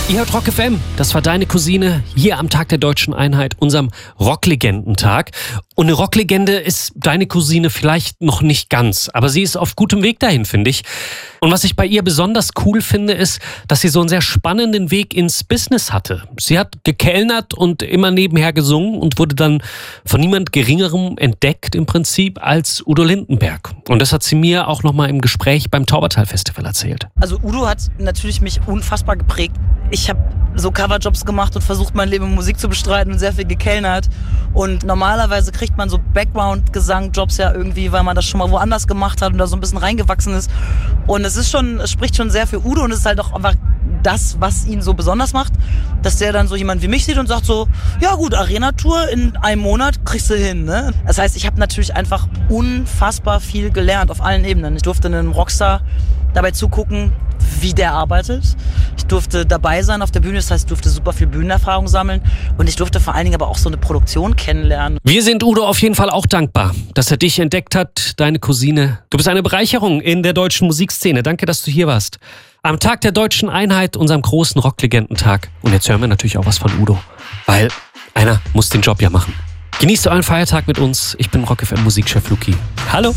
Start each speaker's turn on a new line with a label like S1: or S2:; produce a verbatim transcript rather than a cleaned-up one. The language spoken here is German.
S1: Ihr hört Rock F M, das war deine Cousine hier am Tag der Deutschen Einheit, unserem Rocklegendentag. Und eine Rocklegende ist deine Cousine vielleicht noch nicht ganz, aber sie ist auf gutem Weg dahin, finde ich. Und was ich bei ihr besonders cool finde, ist, dass sie so einen sehr spannenden Weg ins Business hatte. Sie hat gekellnert und immer nebenher gesungen und wurde dann von niemand Geringerem entdeckt im Prinzip als Udo Lindenberg. Und das hat sie mir auch nochmal im Gespräch beim Taubertal-Festival erzählt.
S2: Also Udo hat natürlich mich unfassbar geprägt. Ich habe so Coverjobs gemacht und versucht, mein Leben in Musik zu bestreiten und sehr viel gekellnert. Und normalerweise kriegt man so Background-Gesang-Jobs ja irgendwie, weil man das schon mal woanders gemacht hat und da so ein bisschen reingewachsen ist. Und es ist schon, es spricht schon sehr für Udo und es ist halt auch einfach das, was ihn so besonders macht, dass der dann so jemand wie mich sieht und sagt so, ja gut, Arena-Tour in einem Monat kriegst du hin, ne? Das heißt, ich habe natürlich einfach unfassbar viel gelernt auf allen Ebenen. Ich durfte einem Rockstar dabei zugucken, wie der arbeitet. Ich durfte dabei sein auf der Bühne, das heißt, ich durfte super viel Bühnenerfahrung sammeln und ich durfte vor allen Dingen aber auch so eine Produktion kennenlernen.
S1: Wir sind Udo auf jeden Fall auch dankbar, dass er dich entdeckt hat, deine Cousine. Du bist eine Bereicherung in der deutschen Musikszene. Danke, dass du hier warst. Am Tag der Deutschen Einheit, unserem großen Rocklegendentag. Und jetzt hören wir natürlich auch was von Udo, weil einer muss den Job ja machen. Genießt euren Feiertag mit uns. Ich bin Rock F M Musikchef Luki. Hallo.